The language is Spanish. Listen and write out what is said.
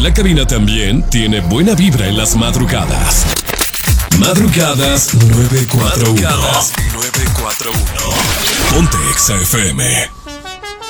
la cabina también tiene buena vibra en las madrugadas. Madrugadas 941. Ponte Exa FM.